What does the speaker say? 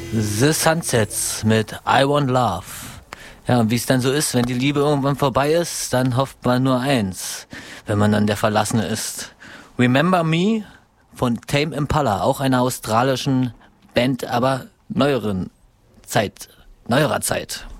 The Sunsets mit I Want Love. Ja, und wie es dann so ist, wenn die Liebe irgendwann vorbei ist, dann hofft man nur eins, wenn man dann der Verlassene ist. Remember Me von Tame Impala, auch einer australischen Band, aber neuerer Zeit.